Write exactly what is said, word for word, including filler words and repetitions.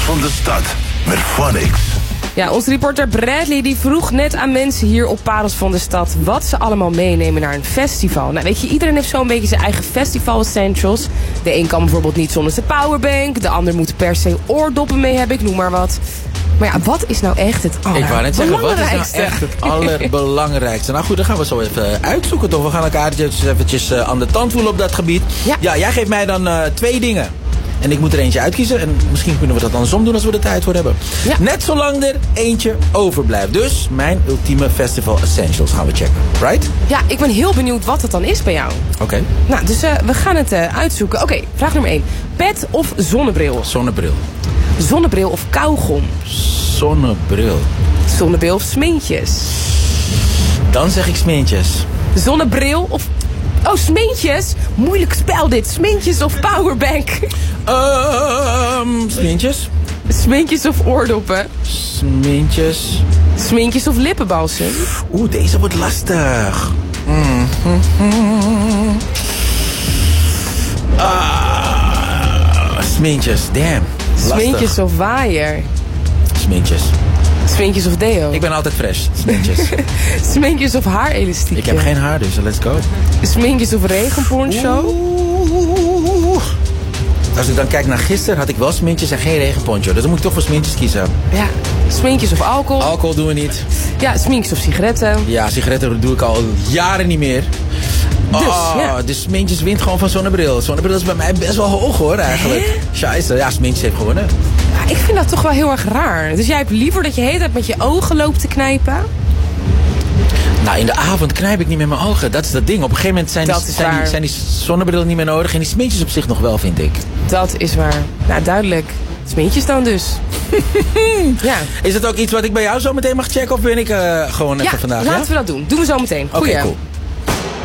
van de stad met Phonics. Ja, onze reporter Bradley die vroeg net aan mensen hier op Parels van de Stad wat ze allemaal meenemen naar een festival. Nou weet je, iedereen heeft zo'n beetje zijn eigen festival essentials. De een kan bijvoorbeeld niet zonder zijn powerbank, de ander moet per se oordoppen mee hebben, ik noem maar wat. Maar ja, wat is nou echt het allerbelangrijkste? Ik wou net zeggen, wat is nou echt het allerbelangrijkste? Nou goed, dan gaan we zo even uitzoeken toch. We gaan elkaar dus eventjes uh, aan de tand voelen op dat gebied. Ja, ja jij geeft mij dan uh, twee dingen. En ik moet er eentje uitkiezen. En misschien kunnen we dat andersom doen als we er tijd voor hebben. Ja. Net zolang er eentje overblijft. Dus mijn ultieme festival essentials gaan we checken. Right? Ja, ik ben heel benieuwd wat het dan is bij jou. Oké. Okay. Nou, dus uh, we gaan het uh, uitzoeken. Oké, okay, vraag nummer één. Pet of zonnebril? Zonnebril. Zonnebril of kauwgom? Zonnebril. Zonnebril of smintjes? Dan zeg ik smintjes. Zonnebril of... Oh, smintjes? Moeilijk spel dit. Smintjes of powerbank? Um, smintjes. Smintjes of oordoppen? Smintjes. Smintjes of lippenbalsem? Oeh, deze wordt lastig. Mm. Mm-hmm. Ah, smintjes, damn. Smintjes of waaier? Smintjes. Smintjes of deo? Ik ben altijd fresh. Smintjes. Smintjes of haarelastiek? Ik heb geen haar, dus let's go. Smintjes of regenponcho? Oeh. Als ik dan kijk naar gisteren, had ik wel smintjes en geen regenponcho. Dus dan moet ik toch voor smintjes kiezen. Ja, smintjes of alcohol? Alcohol doen we niet. Ja, smintjes of sigaretten? Ja, sigaretten doe ik al jaren niet meer. Dus, oh, ja. De smintjes wint gewoon van zonnebril. Zonnebril is bij mij best wel hoog hoor, eigenlijk. Scheisse, ja, smintjes heeft gewonnen. Ja, ik vind dat toch wel heel erg raar. Dus jij hebt liever dat je de hele tijd met je ogen loopt te knijpen? Nou, in de avond knijp ik niet met mijn ogen. Dat is dat ding. Op een gegeven moment zijn, die, zijn, die, zijn die zonnebrillen niet meer nodig. En die smintjes op zich nog wel, vind ik. Dat is waar. Nou, duidelijk. Smintjes dan dus. Ja. Is dat ook iets wat ik bij jou zo meteen mag checken? Of ben ik uh, gewoon ja, even vandaag? laten Ja, we dat doen. Doen we zo meteen. Oké, okay, cool.